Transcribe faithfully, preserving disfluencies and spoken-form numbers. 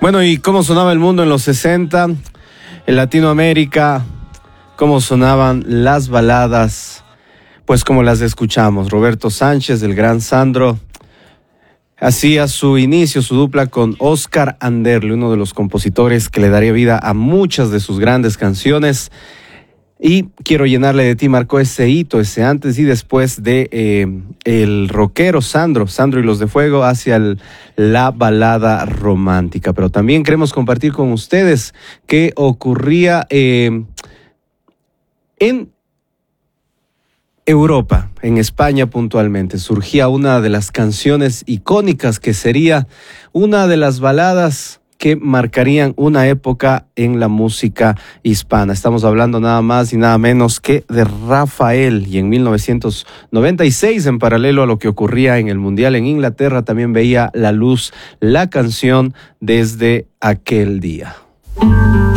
Bueno, ¿y cómo sonaba el mundo en los sesenta? En Latinoamérica, ¿cómo sonaban las baladas? Pues como las escuchamos. Roberto Sánchez, el gran Sandro, hacía su inicio, su dupla con Oscar Anderle, uno de los compositores que le daría vida a muchas de sus grandes canciones. Y Quiero llenarle de ti marcó ese hito, ese antes y después de eh, el rockero Sandro, Sandro y los de Fuego, hacia el, la balada romántica. Pero también queremos compartir con ustedes qué ocurría eh, en Europa, en España puntualmente. Surgía una de las canciones icónicas que sería una de las baladas que marcarían una época en la música hispana. Estamos hablando nada más y nada menos que de Rafael. Y en mil novecientos noventa y seis, en paralelo a lo que ocurría en el Mundial en Inglaterra, también veía la luz la canción Desde aquel día.